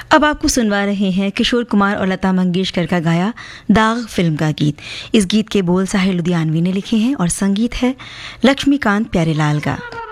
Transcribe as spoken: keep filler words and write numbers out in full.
अब आपको सुनवा रहे हैं किशोर कुमार और लता मंगेशकर का गाया दाग फिल्म का गीत। इस गीत के बोल साहिर लुधियानवी ने लिखे हैं और संगीत है लक्ष्मीकांत प्यारेलाल का।